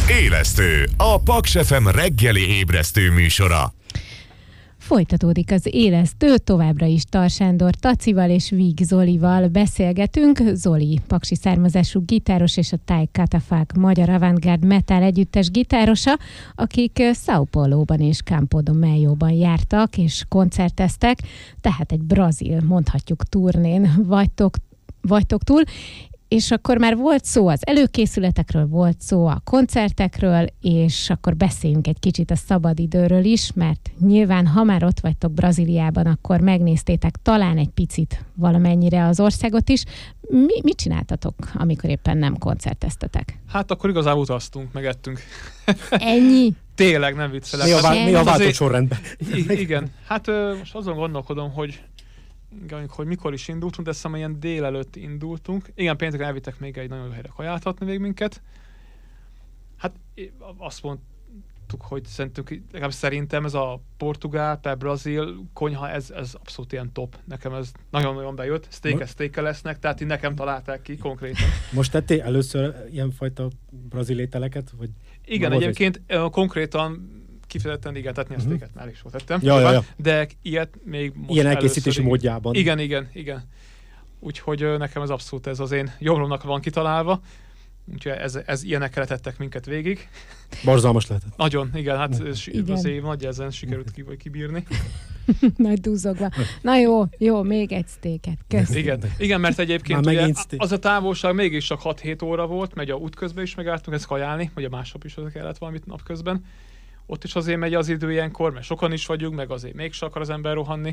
Élesztő, a Paks FM reggeli ébresztő műsora. Folytatódik az Élesztő, továbbra is Tar Sándor Tacival és Víg Zolival beszélgetünk. Zoli paksi származású gitáros és a Thai Catafalque magyar avantgárd metal együttes gitárosa, akik São Paulo-ban és Campo do Mayo-ban jártak és koncerteztek, tehát egy brazil, mondhatjuk turnén vagytok túl. És akkor már volt szó az előkészületekről, volt szó a koncertekről, és akkor beszéljünk egy kicsit a szabadidőről is, mert nyilván, ha már ott vagytok Brazíliában, akkor megnéztétek talán egy picit valamennyire az országot is. Mit csináltatok, amikor éppen nem koncerteztetek? Hát akkor igazából utaztunk, meg ettünk. Ennyi? Tényleg, nem viccelek. Mi a váltott sorrendben? Igen, hát most azon gondolkodom, hogy mikor is indultunk, de szerintem ilyen délelőtt indultunk. Igen, pénteken elvittek még egy nagyon jó helyre kajáltatni még minket. Hát azt mondtuk, hogy szerintem ez a portugál per brazil konyha, ez abszolút ilyen top. Nekem ez nagyon-nagyon bejött. Steak-e lesznek, tehát így nekem találták ki konkrétan. Most tettél először ilyenfajta brazil ételeket? Vagy igen, egyébként konkrétan kifejezetten igen, tehát a steaket már is volt tettem. Ja. De ilyet még most ilyen elkészítési módjában. Igen. Úgyhogy nekem ez abszolút ez az én jomlomnak van kitalálva. Úgyhogy ez ilyenekkel tettek minket végig. Borzalmas lehetett. Nagyon, igen, hát az év nagy ezen sikerült kibírni. Nagy duzzogva. Na jó, még egy steaket. Köszönöm. Igen, mert egyébként ugye, az a távolság mégis csak 6-7 óra volt, megy a útközben is megálltunk ezt kajálni, ugye másnap is kellett valamit napközben. Ott is azért megy az idő ilyenkor, mert sokan is vagyunk, meg azért mégse akar az ember rohanni.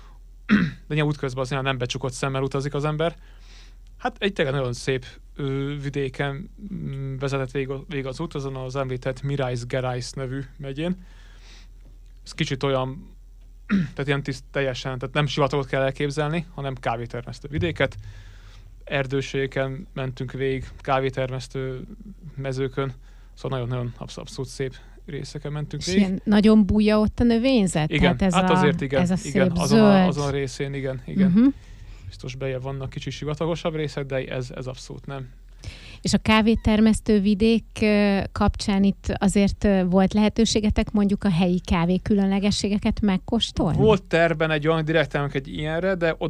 De nyilván útközben azért nem becsukott szemmel utazik az ember. Hát egy tényleg nagyon szép vidéken vezetett végig az út, azon az említett Mirais Gerais nevű megyén. Ez kicsit olyan, tehát ilyen teljesen, tehát nem sivatagot kell elképzelni, hanem kávétermesztő vidéket. Erdőségeken mentünk végig, kávétermesztő mezőkön, szóval nagyon-nagyon abszolút szép részeken mentünk végig. És nagyon bújja ott a növényzet? Igen, tehát hát azért igen. Ez a szép igen, zöld. azon a részén, igen. Uh-huh. Biztos bejebb vannak kicsi sivatagosabb részek, de ez abszolút nem. És a kávétermesztő vidék kapcsán itt azért volt lehetőségetek mondjuk a helyi kávé különlegességeket megkóstolni? Volt terben egy olyan, direkt egy ilyenre, de